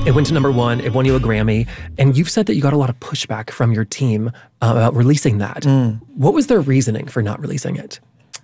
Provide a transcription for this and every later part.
It went to number one. It won you a Grammy. And you've said that you got a lot of pushback from your team about releasing that. What was their reasoning for not releasing it?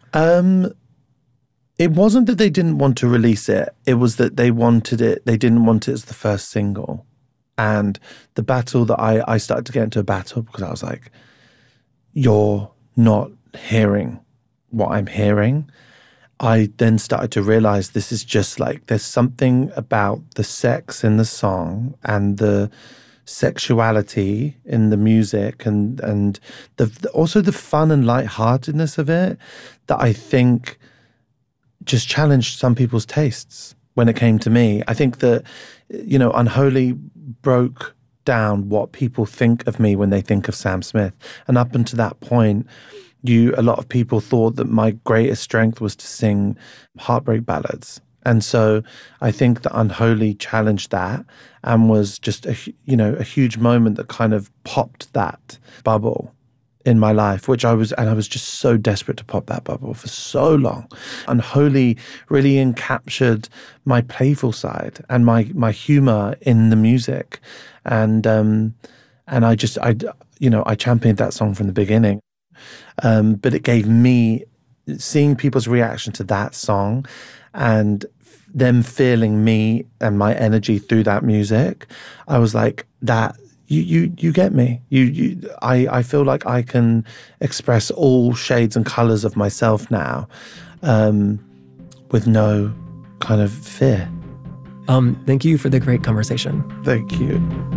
It wasn't that they didn't want to release it. It was that they wanted it. They didn't want it as the first single. And the battle that I started to get into a battle because I was like, you're not hearing what I'm hearing. I then started to realize this is just like, there's something about the sex in the song and the sexuality in the music and also the fun and lightheartedness of it that I think just challenged some people's tastes when it came to me. I think that, Unholy broke down what people think of me when they think of Sam Smith. And up until that point, a lot of people thought that my greatest strength was to sing heartbreak ballads. And so I think that Unholy challenged that and was just a huge moment that kind of popped that bubble in my life, I was just so desperate to pop that bubble for so long. Unholy really encaptured my playful side and my humor in the music. And I championed that song from the beginning. But it gave me, seeing people's reaction to that song and them feeling me and my energy through that music, I was like, that you get me. I feel like I can express all shades and colors of myself now, with no kind of fear. Thank you for the great conversation. Thank you.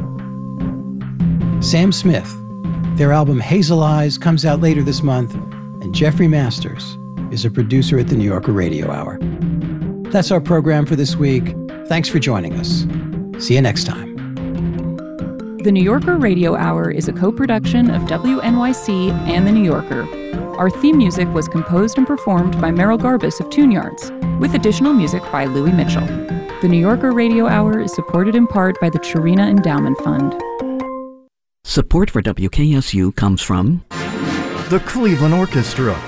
Sam Smith. Their album Hazel Eyes comes out later this month, and Jeffrey Masters is a producer at the New Yorker Radio Hour. That's our program for this week. Thanks for joining us. See you next time. The New Yorker Radio Hour is a co-production of WNYC and The New Yorker. Our theme music was composed and performed by Merrill Garbus of Tune Yards, with additional music by Louis Mitchell. The New Yorker Radio Hour is supported in part by the Chirina Endowment Fund. Support for WKSU comes from the Cleveland Orchestra,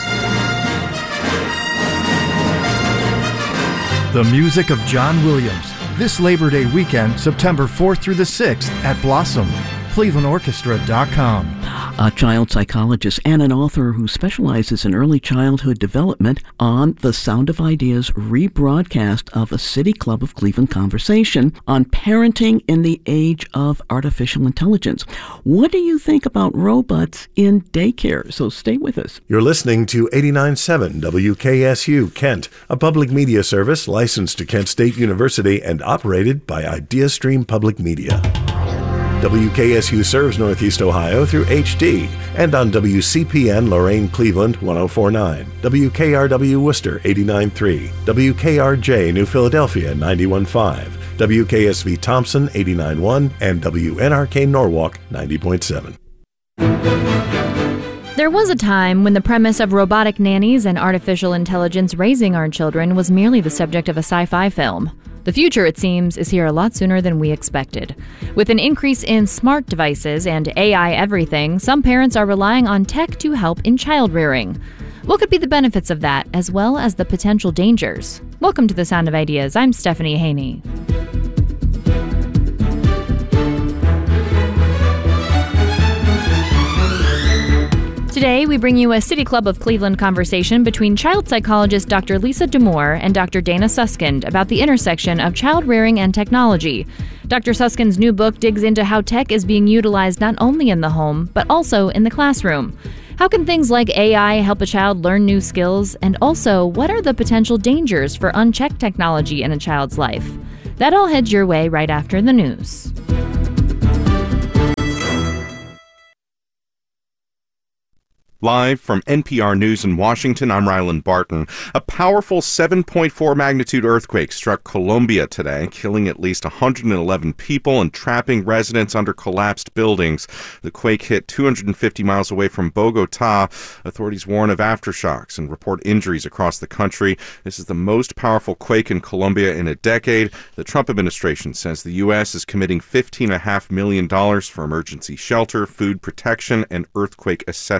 the music of John Williams. This Labor Day weekend, September 4th through the 6th at Blossom, clevelandorchestra.com. A child psychologist and an author who specializes in early childhood development on the Sound of Ideas rebroadcast of a City Club of Cleveland conversation on parenting in the age of artificial intelligence. What do you think about robots in daycare? So stay with us. You're listening to 89.7 WKSU Kent, a public media service licensed to Kent State University and operated by IdeaStream Public Media. WKSU serves Northeast Ohio through HD and on WCPN Lorain Cleveland 104.9, WKRW Worcester 89.3, WKRJ New Philadelphia 91.5, WKSV Thompson 89.1, and WNRK Norwalk 90.7. There was a time when the premise of robotic nannies and artificial intelligence raising our children was merely the subject of a sci-fi film. The future, it seems, is here a lot sooner than we expected. With an increase in smart devices and AI everything, some parents are relying on tech to help in child rearing. What could be the benefits of that, as well as the potential dangers? Welcome to The Sound of Ideas. I'm Stephanie Haney. Today, we bring you a City Club of Cleveland conversation between child psychologist Dr. Lisa Damour and Dr. Dana Suskind about the intersection of child rearing and technology. Dr. Suskind's new book digs into how tech is being utilized not only in the home, but also in the classroom. How can things like AI help a child learn new skills? And also, what are the potential dangers for unchecked technology in a child's life? That all heads your way right after the news. Live from NPR News in Washington, I'm Ryland Barton. A powerful 7.4 magnitude earthquake struck Colombia today, killing at least 111 people and trapping residents under collapsed buildings. The quake hit 250 miles away from Bogota. Authorities warn of aftershocks and report injuries across the country. This is the most powerful quake in Colombia in a decade. The Trump administration says the U.S. is committing $15.5 million for emergency shelter, food protection, and earthquake assessments.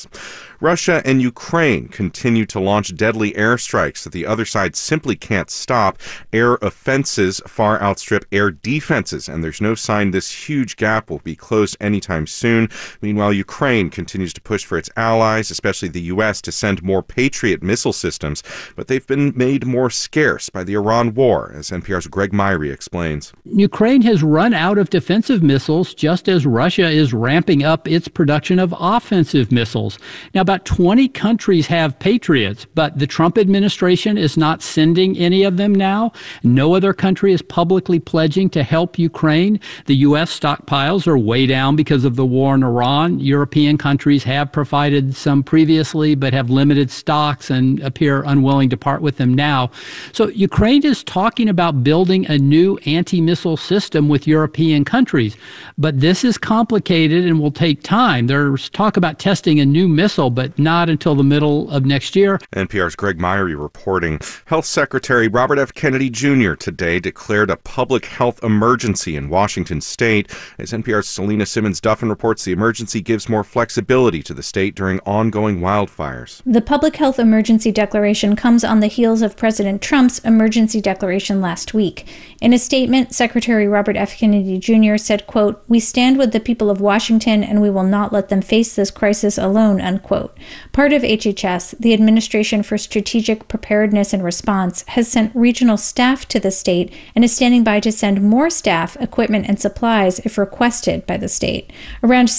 Russia and Ukraine continue to launch deadly airstrikes that the other side simply can't stop. Air offenses far outstrip air defenses, and there's no sign this huge gap will be closed anytime soon. Meanwhile, Ukraine continues to push for its allies, especially the U.S., to send more Patriot missile systems, but they've been made more scarce by the Iran war, as NPR's Greg Myrie explains. Ukraine has run out of defensive missiles just as Russia is ramping up its production of offensive missiles. Now, about 20 countries have Patriots, but the Trump administration is not sending any of them now. No other country is publicly pledging to help Ukraine. The U.S. stockpiles are way down because of the war in Iran. European countries have provided some previously, but have limited stocks and appear unwilling to part with them now. So Ukraine is talking about building a new anti-missile system with European countries. But this is complicated and will take time. There's talk about testing a new missile, but not until the middle of next year. NPR's Greg Myrie reporting. Health Secretary Robert F. Kennedy Jr. today declared a public health emergency in Washington state. As NPR's Selena Simmons-Duffin reports, the emergency gives more flexibility to the state during ongoing wildfires. The public health emergency declaration comes on the heels of President Trump's emergency declaration last week. In a statement, Secretary Robert F. Kennedy Jr. said, quote, "We stand with the people of Washington and we will not let them face this crisis alone," unquote. Part of HHS, the Administration for Strategic Preparedness and Response, has sent regional staff to the state and is standing by to send more staff, equipment, and supplies if requested by the state. Around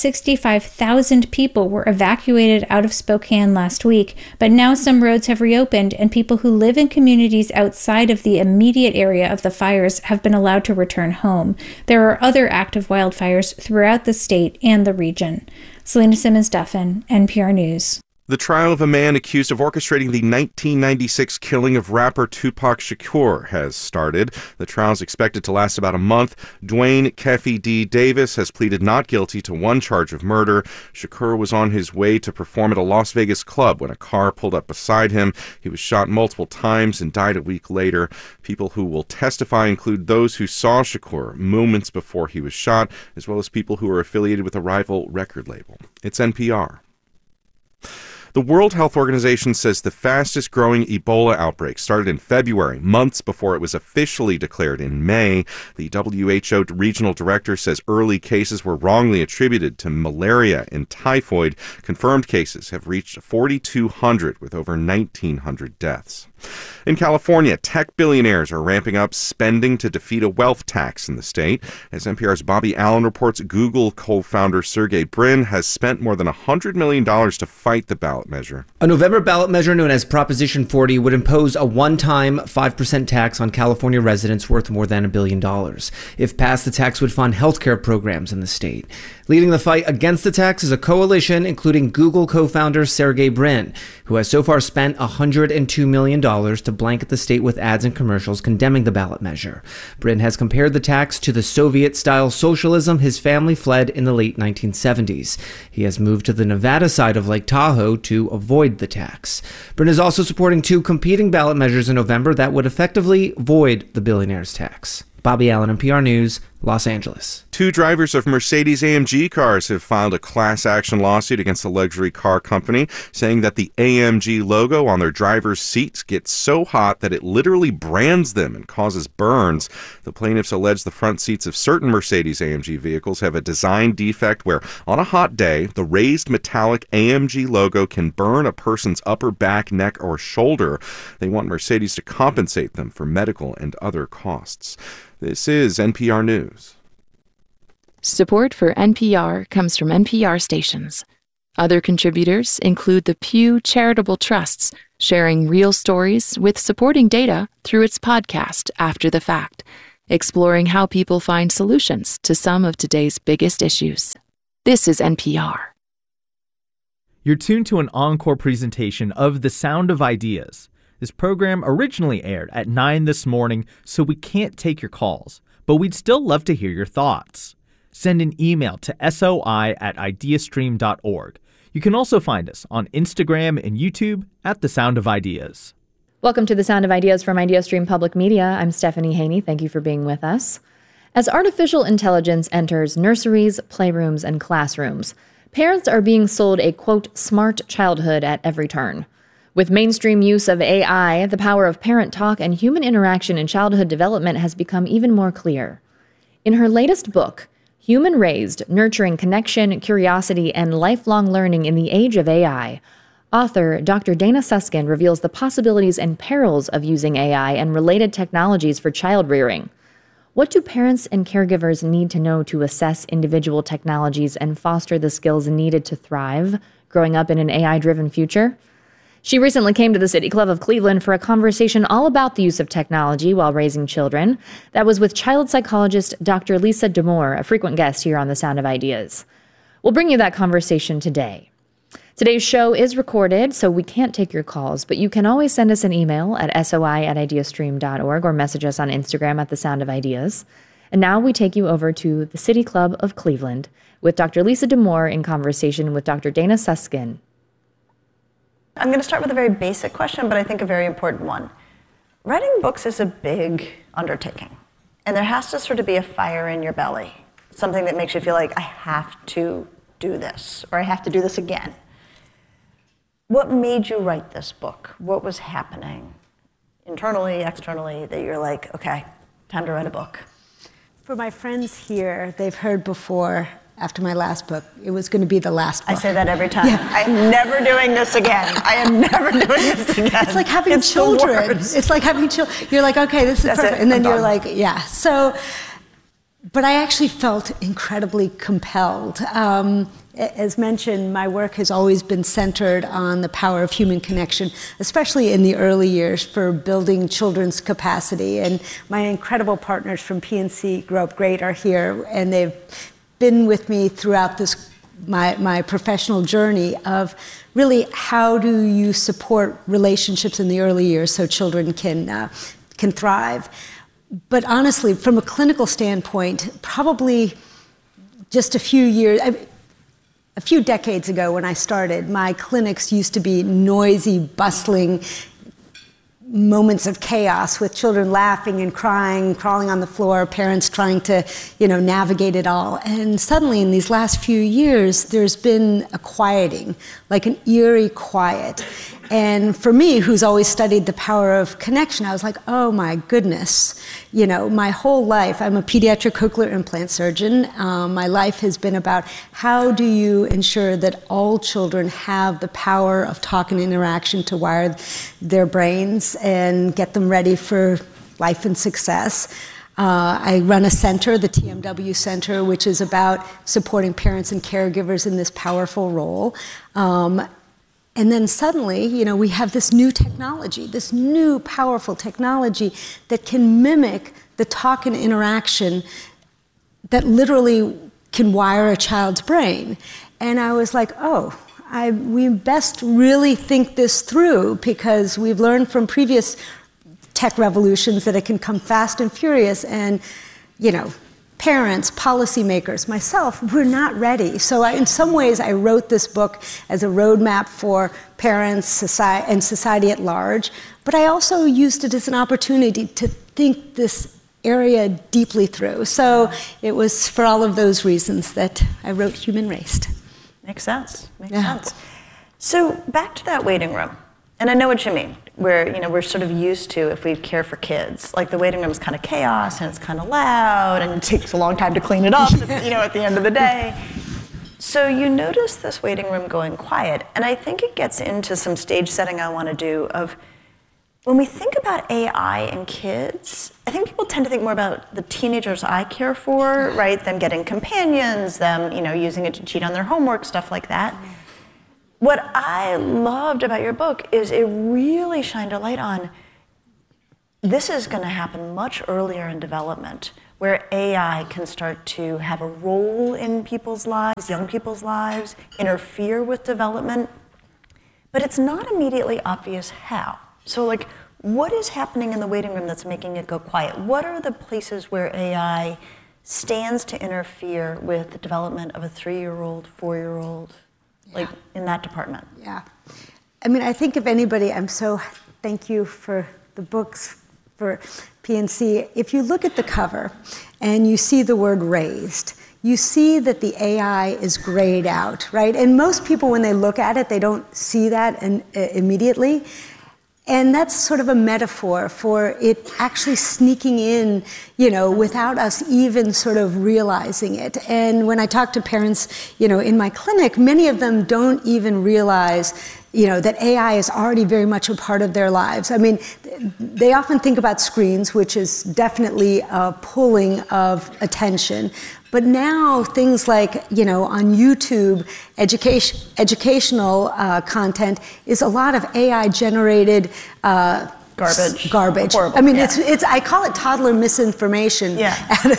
65,000 people were evacuated out of Spokane last week, but now some roads have reopened and people who live in communities outside of the immediate area of the fires have been allowed to return home. There are other active wildfires throughout the state and the region. Selena Simmons-Duffin, NPR News. The trial of a man accused of orchestrating the 1996 killing of rapper Tupac Shakur has started. The trial is expected to last about a month. Dwayne Keffe D. Davis has pleaded not guilty to one charge of murder. Shakur was on his way to perform at a Las Vegas club when a car pulled up beside him. He was shot multiple times and died a week later. People who will testify include those who saw Shakur moments before he was shot, as well as people who are affiliated with a rival record label. It's NPR. The World Health Organization says the fastest growing Ebola outbreak started in February, months before it was officially declared in May. The WHO regional director says early cases were wrongly attributed to malaria and typhoid. Confirmed cases have reached 4,200 with over 1,900 deaths. In California, tech billionaires are ramping up spending to defeat a wealth tax in the state. As NPR's Bobby Allen reports, Google co-founder Sergey Brin has spent more than $100 million to fight the ballot measure. A November ballot measure known as Proposition 40 would impose a one-time 5% tax on California residents worth more than $1 billion. If passed, the tax would fund healthcare programs in the state. Leading the fight against the tax is a coalition including Google co-founder Sergey Brin, who has so far spent $102 million to blanket the state with ads and commercials condemning the ballot measure. Brin has compared the tax to the Soviet-style socialism his family fled in the late 1970s. He has moved to the Nevada side of Lake Tahoe to avoid the tax. Brin is also supporting two competing ballot measures in November that would effectively void the billionaire's tax. Bobby Allen, NPR News, Los Angeles. Two drivers of Mercedes-AMG cars have filed a class action lawsuit against the luxury car company, saying that the AMG logo on their driver's seats gets so hot that it literally brands them and causes burns. The plaintiffs allege the front seats of certain Mercedes-AMG vehicles have a design defect where, on a hot day, the raised metallic AMG logo can burn a person's upper back, neck, or shoulder. They want Mercedes to compensate them for medical and other costs. This is NPR News. Support for NPR comes from NPR stations. Other contributors include the Pew Charitable Trusts, sharing real stories with supporting data through its podcast, After the Fact, exploring how people find solutions to some of today's biggest issues. This is NPR. You're tuned to an encore presentation of The Sound of Ideas. This program originally aired at 9 this morning, so we can't take your calls, but we'd still love to hear your thoughts. Send an email to soi@ideastream.org. You can also find us on Instagram and YouTube at The Sound of Ideas. Welcome to The Sound of Ideas from IdeaStream Public Media. I'm Stephanie Haney. Thank you for being with us. As artificial intelligence enters nurseries, playrooms, and classrooms, Parents are being sold a, quote, smart childhood at every turn. With mainstream use of AI, the power of parent talk and human interaction in childhood development has become even more clear. In her latest book, Human Raised, Nurturing Connection, Curiosity, and Lifelong Learning in the Age of AI, author Dr. Dana Susskind reveals the possibilities and perils of using AI and related technologies for child rearing. What do parents and caregivers need to know to assess individual technologies and foster the skills needed to thrive growing up in an AI-driven future? She recently came to the City Club of Cleveland for a conversation all about the use of technology while raising children. That was with child psychologist Dr. Lisa Damour, a frequent guest here on The Sound of Ideas. We'll bring you that conversation today. Today's show is recorded, so we can't take your calls, but you can always send us an email at soi@ideastream.org or message us on Instagram at The Sound of Ideas. And now we take you over to the City Club of Cleveland with Dr. Lisa Damour in conversation with Dr. Dana Susskind. I'm going to start with a very basic question, but I think a very important one. Writing books is a big undertaking, and there has to sort of be a fire in your belly, something that makes you feel like, I have to do this, or I have to do this again. What made you write this book? What was happening internally, externally, that you're like, okay, time to write a book? For my friends here, they've heard before, after my last book, it was going to be the last book. I say that every time. Yeah. I am never doing this again. I am never doing this again. It's like having children. It's like having children. You're like, okay, this is perfect. And then you're like, yeah. So, but I actually felt incredibly compelled. As mentioned, my work has always been centered on the power of human connection, especially in the early years for building children's capacity. And my incredible partners from PNC Grow Up Great are here, and they've been with me throughout this my professional journey of really how do you support relationships in the early years so children can thrive. But honestly, from a clinical standpoint, probably just a few decades ago when I started, my clinics used to be noisy, bustling moments of chaos with children laughing and crying, crawling on the floor, parents trying to, navigate it all. And suddenly in these last few years, there's been a quieting, like an eerie quiet. And for me, who's always studied the power of connection, I was like, oh my goodness. My whole life, I'm a pediatric cochlear implant surgeon. My life has been about how do you ensure that all children have the power of talk and interaction to wire their brains and get them ready for life and success. I run a center, the TMW Center, which is about supporting parents and caregivers in this powerful role. And then suddenly, we have this new technology, this new powerful technology that can mimic the talk and interaction that literally can wire a child's brain. And I was like, we best really think this through because we've learned from previous tech revolutions that it can come fast and furious. And, parents, policymakers, myself, we're not ready. So in some ways, I wrote this book as a roadmap for parents and society at large, but I also used it as an opportunity to think this area deeply through. So it was for all of those reasons that I wrote Human Raised. Makes sense. Makes sense. So back to that waiting room. And I know what you mean, where we're sort of used to, if we care for kids, like the waiting room is kind of chaos and it's kind of loud and it takes a long time to clean it up, at the end of the day. So you notice this waiting room going quiet, and I think it gets into some stage setting I want to do of when we think about AI and kids, I think people tend to think more about the teenagers I care for, right? Them getting companions, them, using it to cheat on their homework, stuff like that. What I loved about your book is it really shined a light on this is going to happen much earlier in development, where AI can start to have a role in people's lives, young people's lives, interfere with development, but it's not immediately obvious how. So what is happening in the waiting room that's making it go quiet? What are the places where AI stands to interfere with the development of a 3-year-old, 4-year-old? In that department. Yeah. I think if anybody, thank you for the books for PNC. If you look at the cover and you see the word raised, you see that the AI is grayed out, right? And most people, when they look at it, they don't see that immediately. And that's sort of a metaphor for it actually sneaking in, without us even sort of realizing it. And when I talk to parents, in my clinic, many of them don't even realize, that AI is already very much a part of their lives. I mean, they often think about screens, which is definitely a pulling of attention. But now things like, on YouTube, educational content is a lot of AI-generated garbage. Horrible. I mean, it's I call it toddler misinformation. Yeah.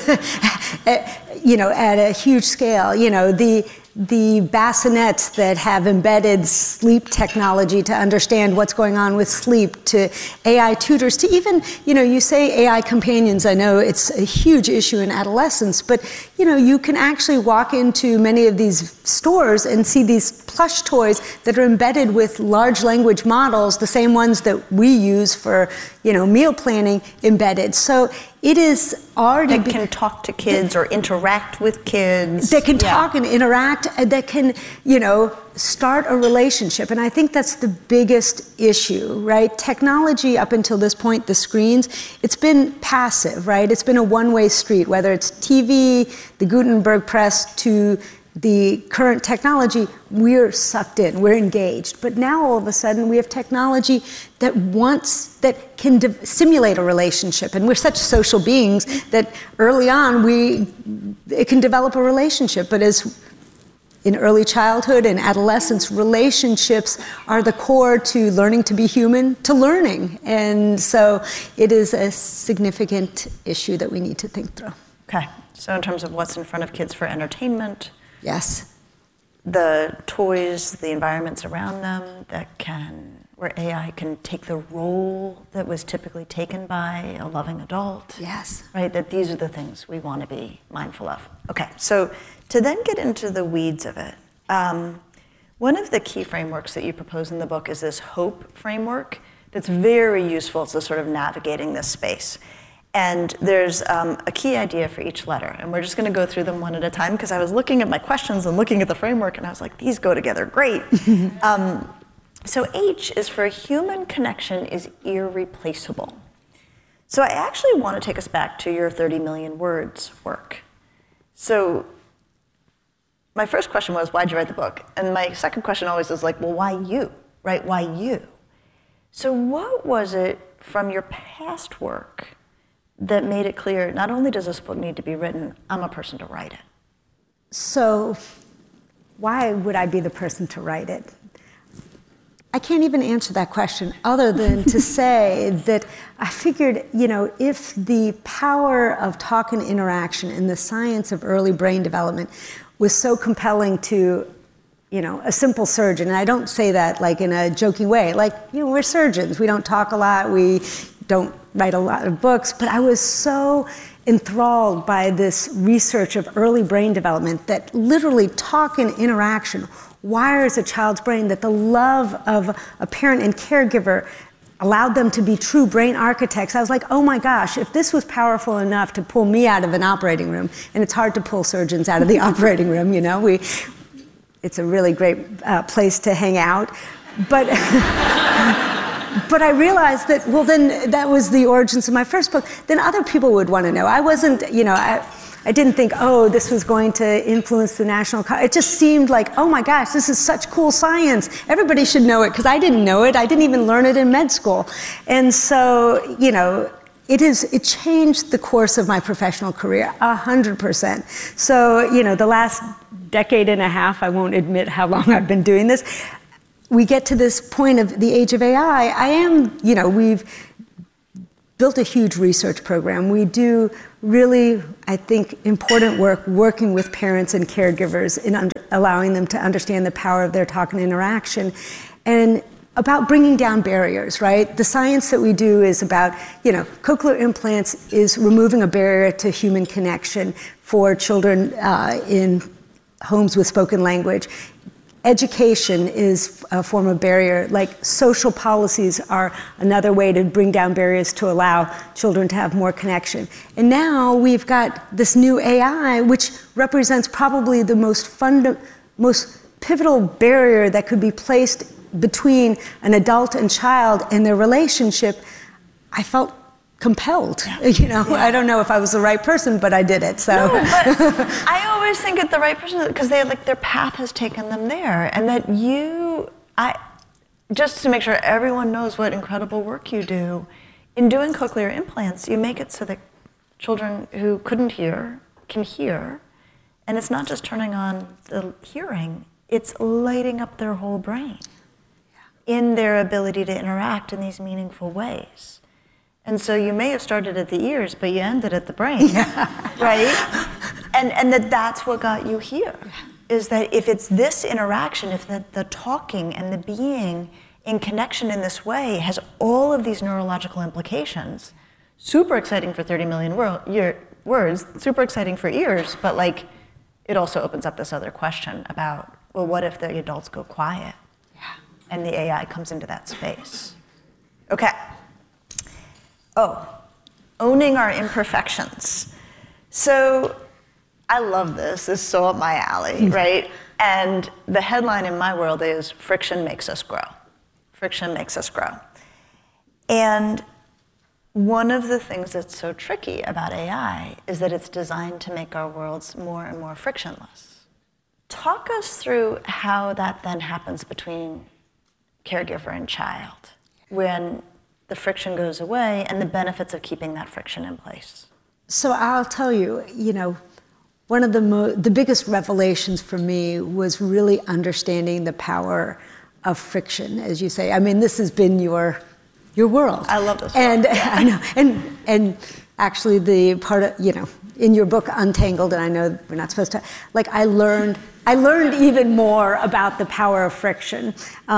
At a huge scale. The bassinets that have embedded sleep technology to understand what's going on with sleep, to AI tutors, to even, you say AI companions. I know it's a huge issue in adolescence, but, you can actually walk into many of these stores and see these plush toys that are embedded with large language models, the same ones that we use for, meal planning embedded. So it is already... That can talk to kids or interact with kids. That can talk and interact, that can, start a relationship. And I think that's the biggest issue, right? Technology up until this point, the screens, it's been passive, right? It's been a one-way street, whether it's TV, the Gutenberg press, to the current technology, we're sucked in, we're engaged. But now all of a sudden we have technology that can simulate a relationship. And we're such social beings that early on it can develop a relationship. But as in early childhood and adolescence, relationships are the core to learning to be human, to learning. And so it is a significant issue that we need to think through. Okay, so in terms of what's in front of kids for entertainment, yes, the toys, the environments around them where AI can take the role that was typically taken by a loving adult. Yes. Right, that these are the things we want to be mindful of. Okay, so to then get into the weeds of it, one of the key frameworks that you propose in the book is this HOPE framework that's very useful to sort of navigating this space. And there's a key idea for each letter. And we're just going to go through them one at a time, because I was looking at my questions and looking at the framework, and I was like, these go together great. So H is for human connection is irreplaceable. So I actually want to take us back to your 30 million words work. So my first question was, why'd you write the book? And my second question always is like, well, why you, right? Why you? So what was it from your past work that made it clear, not only does this book need to be written, I'm a person to write it? So why would I be the person to write it? I can't even answer that question other than to say that I figured, if the power of talk and interaction and the science of early brain development was so compelling to, a simple surgeon, and I don't say that like in a joking way, like, we're surgeons, we don't talk a lot, we don't write a lot of books, but I was so enthralled by this research of early brain development that literally talk and interaction wires a child's brain, that the love of a parent and caregiver allowed them to be true brain architects. I was like, oh my gosh, if this was powerful enough to pull me out of an operating room, and it's hard to pull surgeons out of the operating room, it's a really great place to hang out. But I realized that, well, then that was the origins of my first book. Then other people would want to know. I wasn't, I didn't think, oh, this was going to influence the national... It just seemed like, oh my gosh, this is such cool science. Everybody should know it, because I didn't know it. I didn't even learn it in med school. And so, it changed the course of my professional career 100%. So, the last decade and a half, I won't admit how long I've been doing this, we get to this point of the age of AI. We've built a huge research program. We do really, I think, important work working with parents and caregivers in allowing them to understand the power of their talk and interaction, and about bringing down barriers, right? The science that we do is about, cochlear implants is removing a barrier to human connection for children in homes with spoken language. education is a form of barrier. Like social policies are another way to bring down barriers to allow children to have more connection. And now we've got this new AI, which represents probably the most pivotal barrier that could be placed between an adult and child and their relationship. I felt compelled, I don't know if I was the right person, but I did it. So no, but I always think it's the right person because they their path has taken them there, and that just to make sure everyone knows what incredible work you do in doing cochlear implants, you make it so that children who couldn't hear can hear, and it's not just turning on the hearing, it's lighting up their whole brain in their ability to interact in these meaningful ways. And so you may have started at the ears, but you ended at the brain, right? And that's what got you here, is that if it's this interaction, if the talking and the being in connection in this way has all of these neurological implications, super exciting for 30 million words, super exciting for ears, but it also opens up this other question about, well, what if the adults go quiet and the AI comes into that space? Okay. Owning our imperfections. So I love this. This is so up my alley, right? And the headline in my world is friction makes us grow. Friction makes us grow. And one of the things that's so tricky about AI is that it's designed to make our worlds more and more frictionless. Talk us through how that then happens between caregiver and child when the friction goes away and the benefits of keeping that friction in place. So I'll tell you, one of the biggest revelations for me was really understanding the power of friction, as you say. I mean, this has been your world. I love this. And I know, and actually the part of, in your book Untangled, and I know we're not supposed to, I learned even more about the power of friction,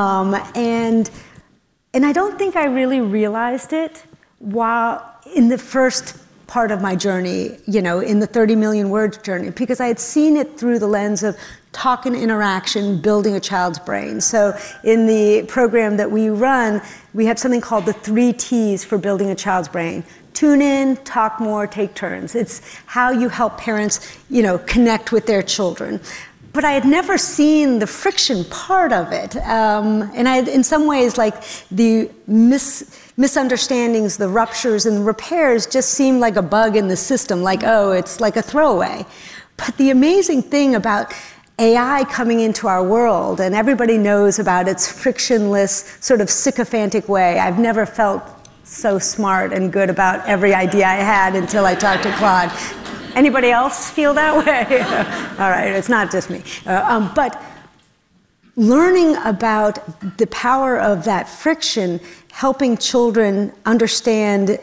and I don't think I really realized it while in the first part of my journey, in the 30 million words journey, because I had seen it through the lens of talk and interaction, building a child's brain. So in the program that we run, we have something called the 3 T's for building a child's brain. Tune in, talk more, take turns. It's how you help parents, connect with their children. But I had never seen the friction part of it. And I had, in some ways, the misunderstandings, the ruptures and the repairs just seemed like a bug in the system, it's like a throwaway. But the amazing thing about AI coming into our world, and everybody knows about its frictionless, sort of sycophantic way. I've never felt so smart and good about every idea I had until I talked to Claude. Anybody else feel that way? All right, it's not just me. But learning about the power of that friction, helping children understand,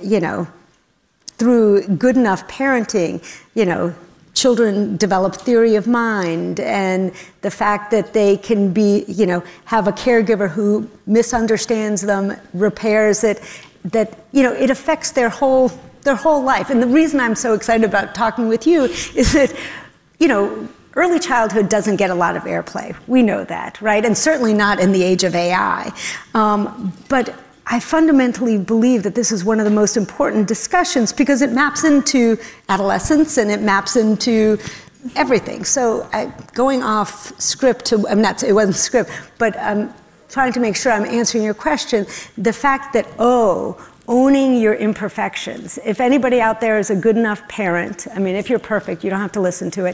through good enough parenting, children develop theory of mind, and the fact that they can be, have a caregiver who misunderstands them, repairs it, that, it affects their whole life. And the reason I'm so excited about talking with you is that, early childhood doesn't get a lot of airplay. We know that, right? And certainly not in the age of AI. But I fundamentally believe that this is one of the most important discussions because it maps into adolescence and it maps into everything. So going off script it wasn't script, but I'm trying to make sure I'm answering your question. The fact that, owning your imperfections. If anybody out there is a good enough parent, if you're perfect, you don't have to listen to it.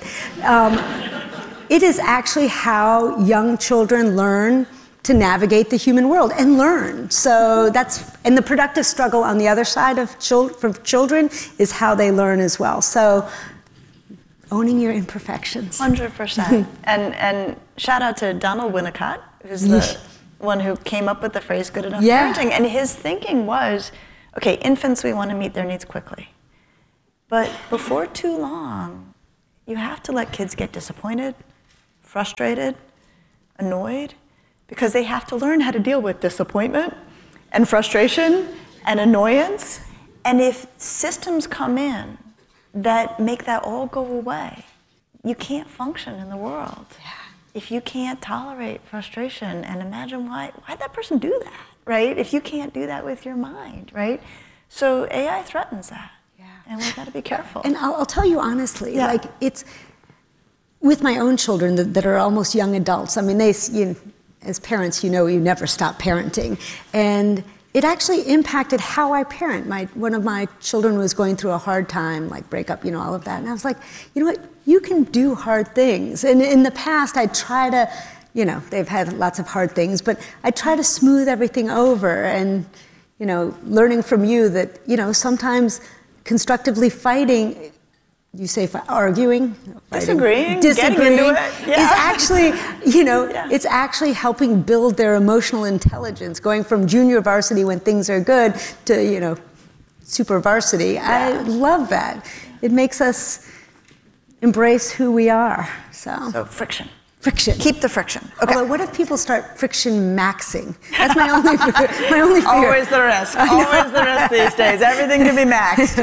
It is actually how young children learn to navigate the human world and learn. So and the productive struggle on the other side of from children is how they learn as well. So owning your imperfections. 100%. And shout out to Donald Winnicott, who's the one who came up with the phrase good enough parenting. And his thinking was, okay, infants, we want to meet their needs quickly. But before too long, you have to let kids get disappointed, frustrated, annoyed, because they have to learn how to deal with disappointment and frustration and annoyance. And if systems come in that make that all go away, you can't function in the world. if you can't tolerate frustration, and imagine why'd that person do that, right? If you can't do that with your mind, right? So AI threatens that. And we've got to be careful. And I'll tell you honestly, like it's with my own children that are almost young adults. I mean, as parents, you never stop parenting, and it actually impacted how I parent. One of my children was going through a hard time, like breakup, all of that, and I was like, you know what? You can do hard things. And in the past, I try to, they've had lots of hard things, but I try to smooth everything over, and learning from you that sometimes constructively fighting, you say arguing, disagreeing, getting into it, is actually, it's actually helping build their emotional intelligence, going from junior varsity when things are good to, super varsity. Yeah. I love that. It makes us embrace who we are. So friction. Friction. Keep the friction. Okay. Although, what if people start friction maxing? That's my only fear. Always the risk. Always the risk these days. Everything can be maxed.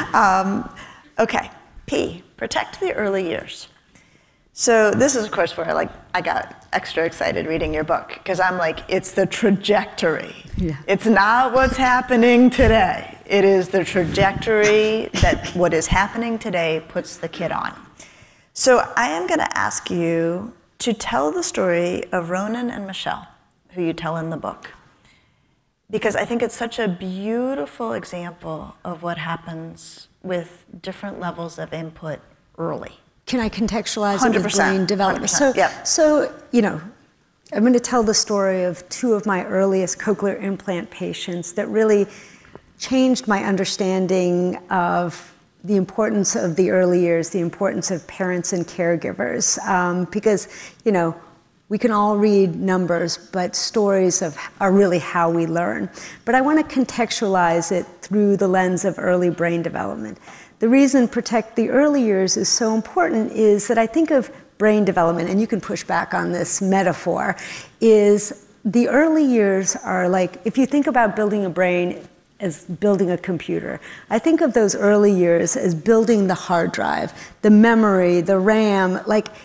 Okay. P, protect the early years. So this is, of course, where I got extra excited reading your book, because I'm like, it's the trajectory. Yeah. It's not what's happening today. It is the trajectory that what is happening today puts the kid on. So I am going to ask you to tell the story of Ronan and Michelle, who you tell in the book, because I think it's such a beautiful example of what happens with different levels of input early. Can I contextualize it with brain development? 100%, So, I'm going to tell the story of two of my earliest cochlear implant patients that really changed my understanding of the importance of the early years, the importance of parents and caregivers, because, we can all read numbers, but stories are really how we learn. But I want to contextualize it through the lens of early brain development. The reason protect the early years is so important is that I think of brain development, and you can push back on this metaphor, is the early years are like, if you think about building a brain as building a computer, I think of those early years as building the hard drive, the memory, the RAM,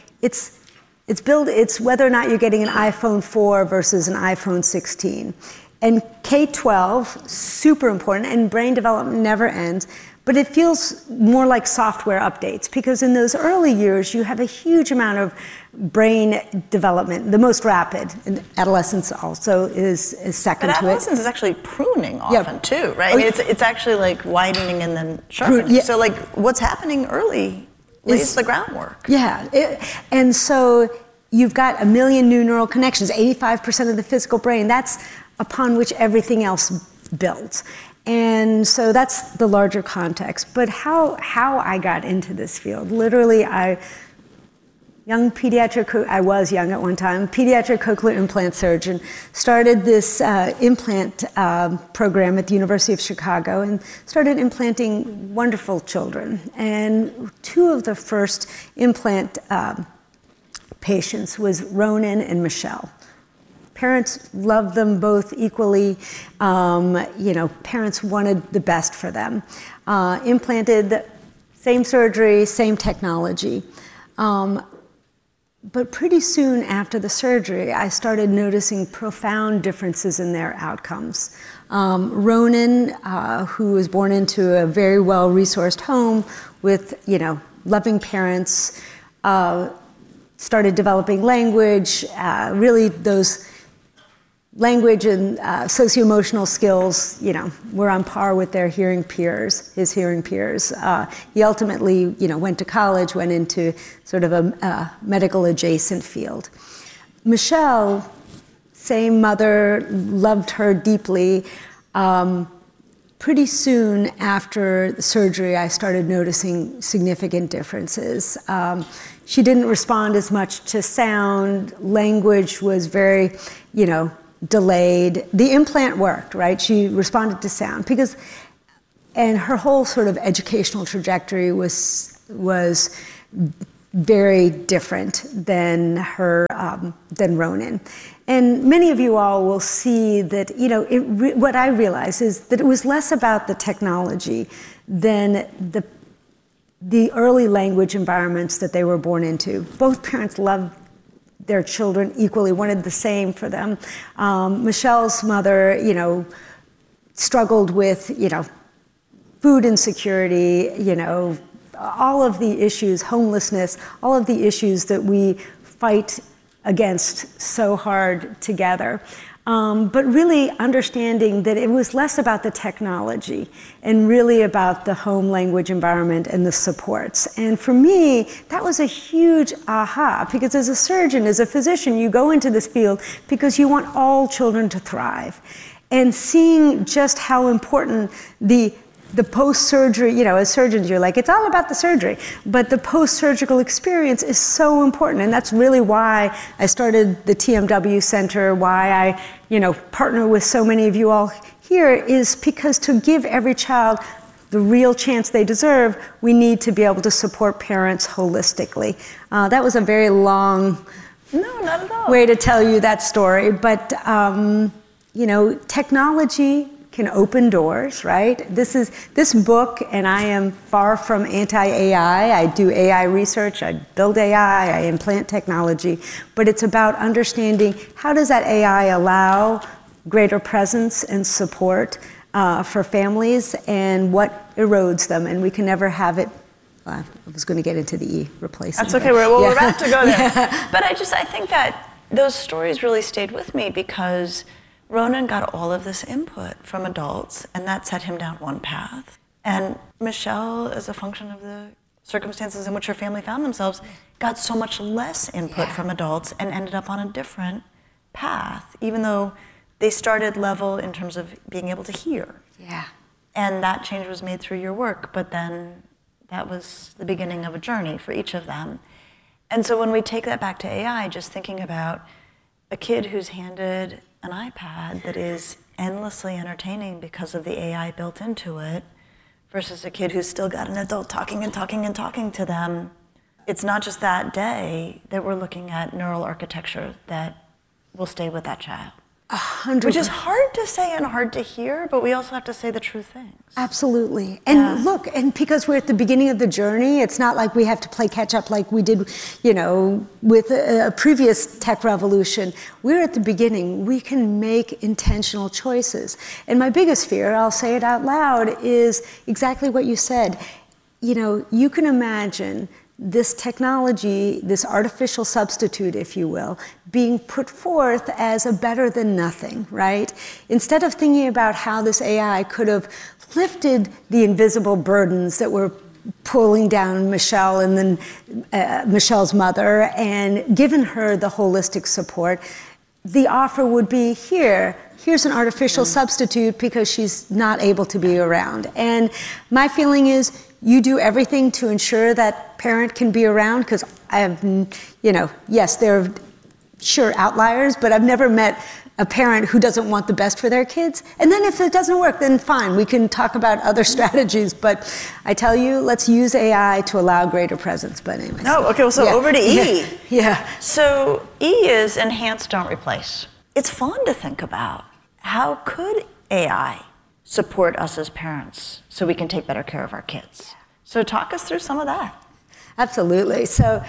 it's whether or not you're getting an iPhone 4 versus an iPhone 16. And K-12, super important, and brain development never ends, but it feels more like software updates, because in those early years, you have a huge amount of brain development, the most rapid, and adolescence also is second to it. But adolescence is actually pruning often too, right? I mean, it's actually like widening and then sharpening. So what's happening early lays the groundwork. Yeah, and so you've got 1 million new neural connections, 85% of the physical brain. That's upon which everything else builds. And so that's the larger context. But how I got into this field, literally I was young at one time, pediatric cochlear implant surgeon, started this implant program at the University of Chicago and started implanting wonderful children. And two of the first implant patients was Ronan and Michelle. Parents loved them both equally. Parents wanted the best for them. Implanted, same surgery, same technology. But pretty soon after the surgery, I started noticing profound differences in their outcomes. Ronan, who was born into a very well-resourced home with, loving parents, started developing language, really those language and socio-emotional skills, were on par with their hearing peers, his hearing peers. He ultimately, went to college, went into sort of a medical adjacent field. Michelle, same mother, loved her deeply. Pretty soon after the surgery, I started noticing significant differences. She didn't respond as much to sound. Language was very, delayed. The implant worked, right? She responded to sound and her whole sort of educational trajectory was very different than than Ronan. And many of you all will see that, what I realized is that it was less about the technology than the early language environments that they were born into. Both parents loved their children equally, wanted the same for them. Michelle's mother, struggled with, food insecurity, all of the issues, homelessness, all of the issues that we fight against so hard together. But really understanding that it was less about the technology and really about the home language environment and the supports. And for me, that was a huge aha, because as a surgeon, as a physician, you go into this field because you want all children to thrive. And seeing just how important the post-surgery, as surgeons, you're like, it's all about the surgery. But the post-surgical experience is so important. And that's really why I started the TMW Center, why I, partner with so many of you all here, is because to give every child the real chance they deserve, we need to be able to support parents holistically. That was a very long way to tell you that story. But, technology can open doors, right? This book, and I am far from anti-AI. I do AI research, I build AI, I implant technology, but it's about understanding how does that AI allow greater presence and support for families, and what erodes them, and we can never have it. I was going to get into the E replacement. That's okay. We're about to go there. Yeah. But I think that those stories really stayed with me because Ronan got all of this input from adults, and that set him down one path. And Michelle, as a function of the circumstances in which her family found themselves, got so much less input from adults and ended up on a different path, even though they started level in terms of being able to hear. Yeah. And that change was made through your work, but then that was the beginning of a journey for each of them. And so when we take that back to AI, just thinking about a kid who's handed an iPad that is endlessly entertaining because of the AI built into it, versus a kid who's still got an adult talking and talking and talking to them. It's not just that day that we're looking at neural architecture that will stay with that child. 100%. Which is hard to say and hard to hear, but we also have to say the true things. Absolutely. And look, and because we're at the beginning of the journey, it's not like we have to play catch up like we did, with a previous tech revolution. We're at the beginning. We can make intentional choices. And my biggest fear, I'll say it out loud, is exactly what you said. You can imagine this technology, this artificial substitute, if you will, being put forth as a better than nothing, right? Instead of thinking about how this AI could have lifted the invisible burdens that were pulling down Michelle and then Michelle's mother and given her the holistic support, the offer would be here's an artificial substitute because she's not able to be around. And my feeling is you do everything to ensure that parent can be around, because I have, yes, there are sure outliers, but I've never met a parent who doesn't want the best for their kids. And then if it doesn't work, then fine, we can talk about other strategies. But I tell you, let's use AI to allow greater presence. But anyways. Over to E. Yeah. So E is enhance, don't replace. It's fun to think about. How could AI support us as parents so we can take better care of our kids? So talk us through some of that. Absolutely. So,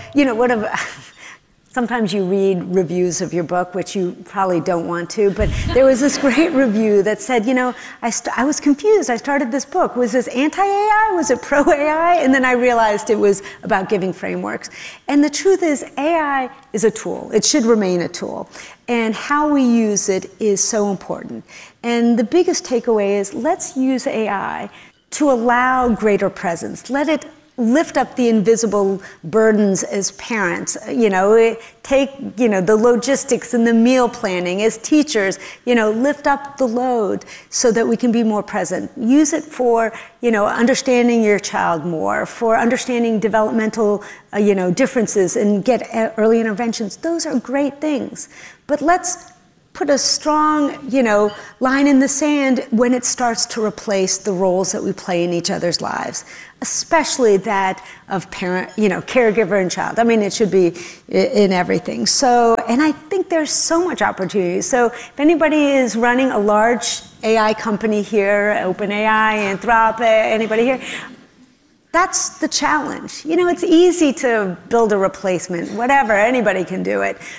sometimes you read reviews of your book, which you probably don't want to, but there was this great review that said, I was confused. I started this book. Was this anti-AI? Was it pro-AI? And then I realized it was about giving frameworks. And the truth is, AI is a tool. It should remain a tool. And how we use it is so important. And the biggest takeaway is, let's use AI to allow greater presence. Let it lift up the invisible burdens as parents, take, the logistics and the meal planning as teachers, lift up the load so that we can be more present. Use it for, understanding your child more, for understanding developmental, differences and get early interventions. Those are great things. But let's put a strong, line in the sand when it starts to replace the roles that we play in each other's lives, especially that of parent, caregiver and child. I mean, it should be in everything. So, and I think there's so much opportunity. So if anybody is running a large AI company here, OpenAI, Anthropic, anybody here, that's the challenge. It's easy to build a replacement, whatever, anybody can do it.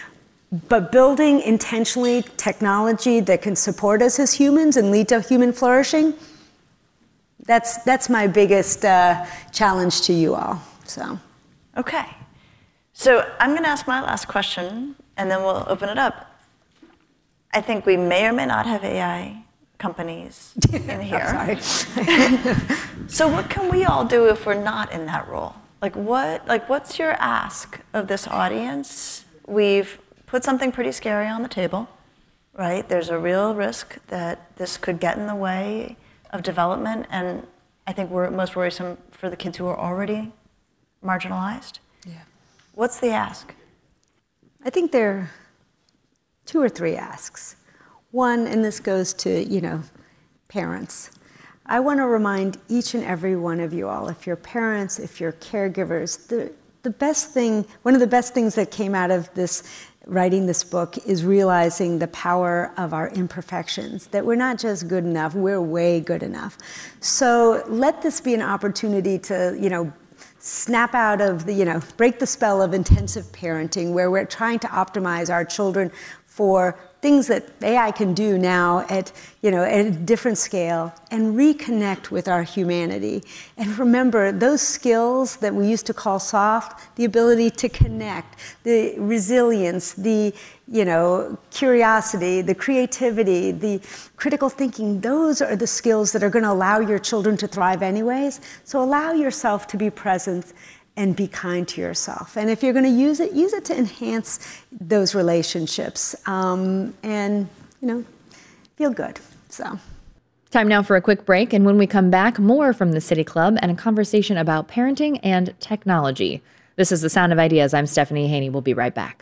But building intentionally technology that can support us as humans and lead to human flourishing, that's my biggest challenge to you all. So, okay. So I'm going to ask my last question, and then we'll open it up. I think we may or may not have AI companies in here. So what can we all do if we're not in that role? What's your ask of this audience? We've put something pretty scary on the table, right? There's a real risk that this could get in the way of development, and I think we're most worrisome for the kids who are already marginalized. Yeah. What's the ask? I think there are 2 or 3 asks. One, and this goes to, parents. I want to remind each and every one of you all, if you're parents, if you're caregivers, one of the best things that came out of writing this book is realizing the power of our imperfections, that we're not just good enough, we're way good enough. So let this be an opportunity to, snap out of break the spell of intensive parenting, where we're trying to optimize our children for things that AI can do now at a different scale, and reconnect with our humanity. And remember, those skills that we used to call soft, the ability to connect, the resilience, the curiosity, the creativity, the critical thinking, those are the skills that are going to allow your children to thrive anyways. So allow yourself to be present and be kind to yourself. And if you're going to use it to enhance those relationships, and feel good. So, time now for a quick break, and when we come back, more from the City Club and a conversation about parenting and technology. This is The Sound of Ideas. I'm Stephanie Haney. We'll be right back.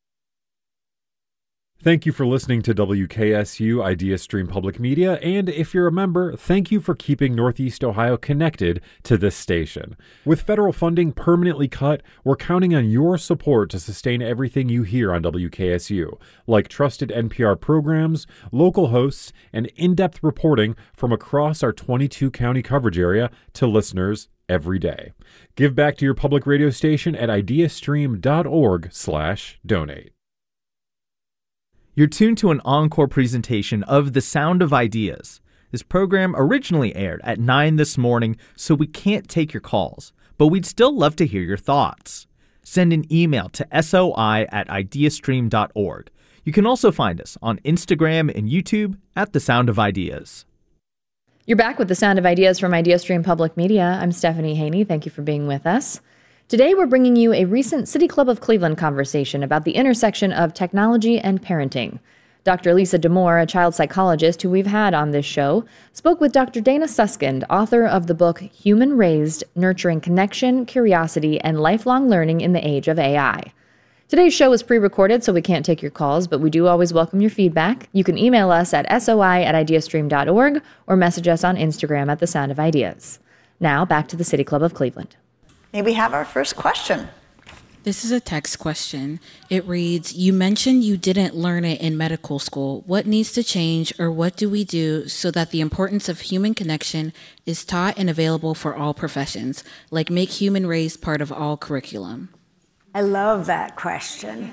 Thank you for listening to WKSU Idea Stream Public Media, and if you're a member, thank you for keeping Northeast Ohio connected to this station. With federal funding permanently cut, we're counting on your support to sustain everything you hear on WKSU, like trusted NPR programs, local hosts, and in-depth reporting from across our 22-county coverage area to listeners every day. Give back to your public radio station at ideastream.org/donate. You're tuned to an encore presentation of The Sound of Ideas. This program originally aired at 9 this morning, so we can't take your calls, but we'd still love to hear your thoughts. Send an email to soi@ideastream.org. You can also find us on Instagram and YouTube at The Sound of Ideas. You're back with The Sound of Ideas from IdeaStream Public Media. I'm Stephanie Haney. Thank you for being with us. Today, we're bringing you a recent City Club of Cleveland conversation about the intersection of technology and parenting. Dr. Lisa Damour, a child psychologist who we've had on this show, spoke with Dr. Dana Suskind, author of the book Human Raised: Nurturing Connection, Curiosity, and Lifelong Learning in the Age of AI. Today's show is pre-recorded, so we can't take your calls, but we do always welcome your feedback. You can email us at soi@ideastream.org or message us on Instagram at The Sound of Ideas. Now, back to the City Club of Cleveland. May we have our first question? This is a text question. It reads, you mentioned you didn't learn it in medical school. What needs to change, or what do we do so that the importance of human connection is taught and available for all professions, like make human raised part of all curriculum? I love that question.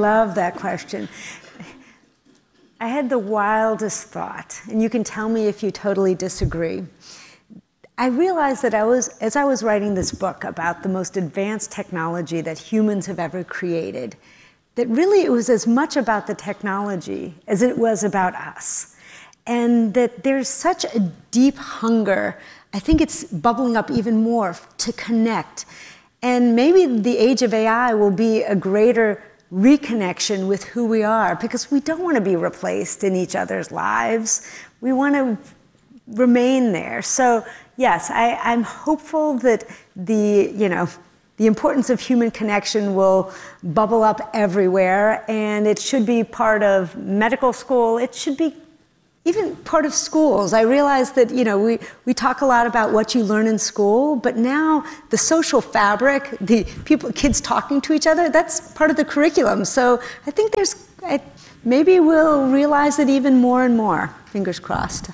I had the wildest thought, and you can tell me if you totally disagree. I realized that as I was writing this book about the most advanced technology that humans have ever created, that really it was as much about the technology as it was about us. And that there's such a deep hunger, I think it's bubbling up even more, to connect. And maybe the age of AI will be a greater reconnection with who we are, because we don't want to be replaced in each other's lives. We want to remain there. So yes, I'm hopeful that the importance of human connection will bubble up everywhere, and it should be part of medical school. It should be even part of schools. I realize that, we talk a lot about what you learn in school, but now the social fabric, kids talking to each other, that's part of the curriculum. So I think maybe we'll realize it even more and more. Fingers crossed.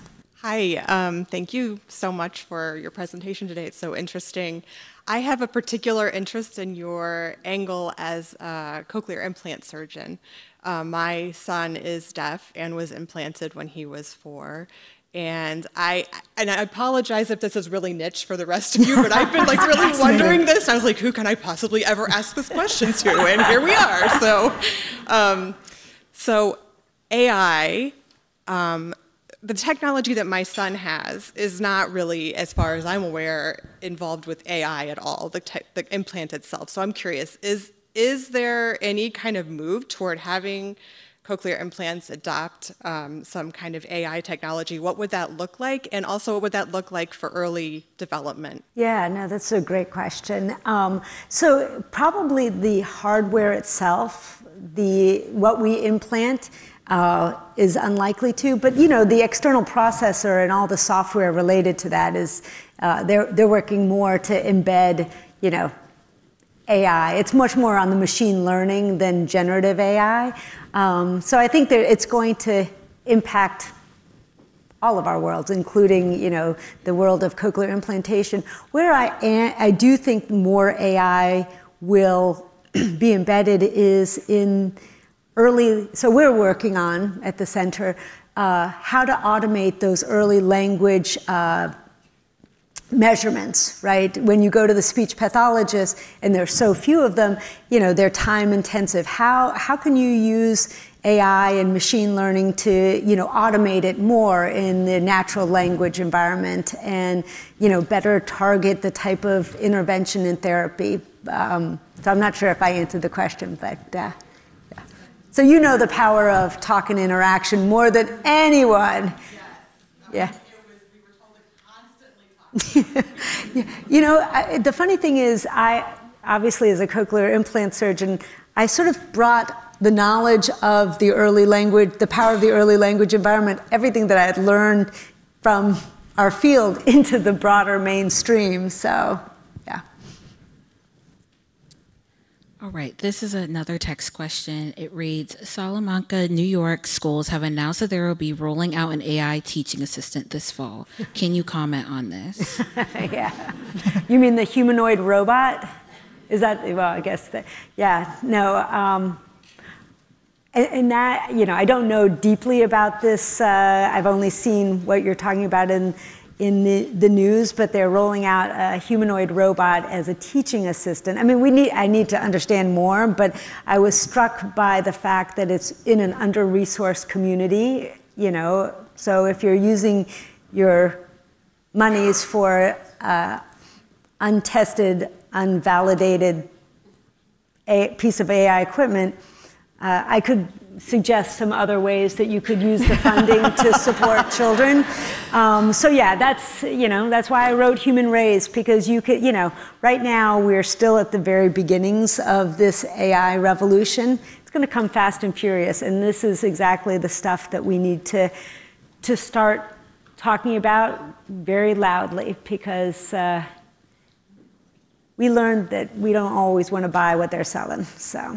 Hi, thank you so much for your presentation today. It's so interesting. I have a particular interest in your angle as a cochlear implant surgeon. My son is deaf and was implanted when he was 4. And I apologize if this is really niche for the rest of you, but I've been really wondering this. I was like, who can I possibly ever ask this question to? And here we are. So AI, the technology that my son has is not really, as far as I'm aware, involved with AI at all, the implant itself. So I'm curious, is there any kind of move toward having cochlear implants adopt some kind of AI technology? What would that look like? And also, what would that look like for early development? Yeah, no, that's a great question. So probably the hardware itself, what we implant, is unlikely to, but the external processor and all the software related to that is they're working more to embed AI. It's much more on the machine learning than generative AI. So I think that it's going to impact all of our worlds, including the world of cochlear implantation. Where I do think more AI will be embedded is in early, so we're working on, at the center, how to automate those early language measurements, right? When you go to the speech pathologist, and there's so few of them, they're time intensive. How can you use AI and machine learning to, automate it more in the natural language environment and, better target the type of intervention and therapy? So I'm not sure if I answered the question, but yeah. So the power of talk and interaction more than anyone. Yes. Yeah. The funny thing is, I obviously, as a cochlear implant surgeon, I sort of brought the knowledge of the early language, the power of the early language environment, everything that I had learned from our field into the broader mainstream. So, yeah. All right, this is another text question. It reads, Salamanca, New York schools have announced that there will be rolling out an AI teaching assistant this fall. Can you comment on this? Yeah. You mean the humanoid robot? Is that, well, I guess that, yeah, no. And that, I don't know deeply about this. I've only seen what you're talking about in the news, but they're rolling out a humanoid robot as a teaching assistant. I mean, I need to understand more, but I was struck by the fact that it's in an under-resourced community, so if you're using your monies for untested, unvalidated piece of AI equipment, I could suggest some other ways that you could use the funding to support children. So yeah, that's why I wrote Human Raised, because you could, right now we're still at the very beginnings of this AI revolution. It's going to come fast and furious, and this is exactly the stuff that we need to start talking about very loudly, because we learned that we don't always want to buy what they're selling, so.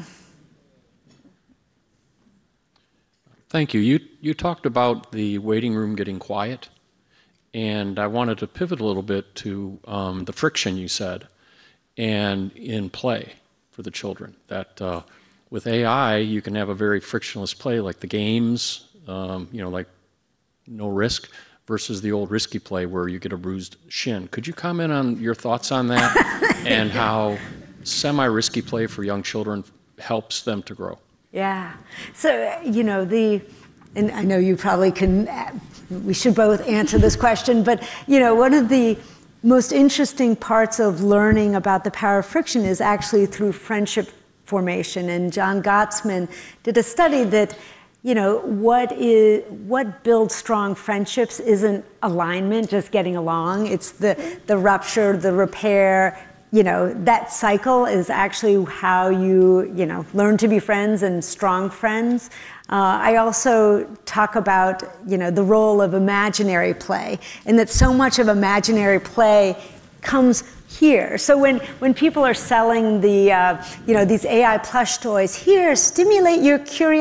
Thank you. You talked about the waiting room getting quiet, and I wanted to pivot a little bit to the friction you said, and in play for the children. That with AI, you can have a very frictionless play, like the games, like no risk, versus the old risky play where you get a bruised shin. Could you comment on your thoughts on that and how semi-risky play for young children helps them to grow? Yeah. So, and I know you probably we should both answer this question, but, one of the most interesting parts of learning about the power of friction is actually through friendship formation. And John Gottsman did a study that, what builds strong friendships isn't alignment, just getting along. It's the rupture, the repair. That cycle is actually how you, learn to be friends and strong friends. I also talk about, the role of imaginary play, and that so much of imaginary play comes here. So when people are selling the, these AI plush toys, here, stimulate your curiosity.